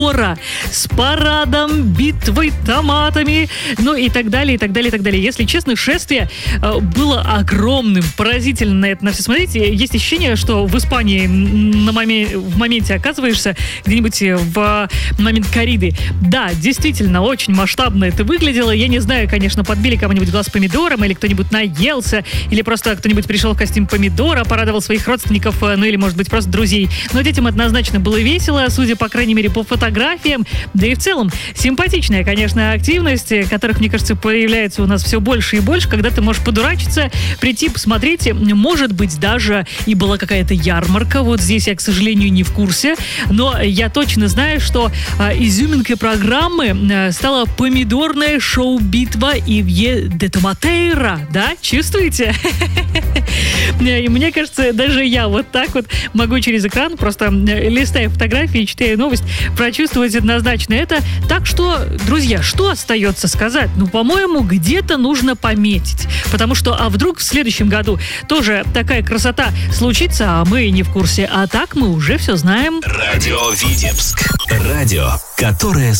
с парадом, битвой томатами, ну и так далее, и так далее, и так далее. Если честно, шествие было огромным, поразительно на это на все смотреть. Есть ощущение, что в Испании в моменте оказываешься где-нибудь в момент корриды. Да, действительно, очень масштабно это выглядело. Я не знаю, конечно, подбили кому-нибудь глаз помидором, или кто-нибудь наелся, или просто кто-нибудь пришел в костюм помидора, порадовал своих родственников, ну или, может быть, просто друзей. Но детям однозначно было весело, судя, по крайней мере, по фотографиям. Да и в целом симпатичная, конечно, активность, которых, мне кажется, появляется у нас все больше и больше, когда ты можешь подурачиться, прийти, посмотреть. Может быть, даже и была какая-то ярмарка. Вот здесь я, к сожалению, не в курсе. Но я точно знаю, что изюминкой программы стала помидорная шоу-битва Ивье де Томатейра. Да? Чувствуете? И мне кажется, даже я вот так вот могу через экран, просто листая фотографии, читая новость, прочувствовать однозначно это. Так что, друзья, что остается сказать? Ну, по-моему, где-то нужно пометить. Потому что, а вдруг в следующем году тоже такая красота случится, а мы не в курсе. А так мы уже все знаем. Радио Витебск. Радио, которое